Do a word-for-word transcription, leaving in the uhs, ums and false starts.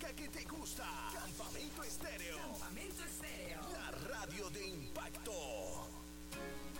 música que te gusta. Campamento Estéreo. Campamento Estéreo. La radio de impacto.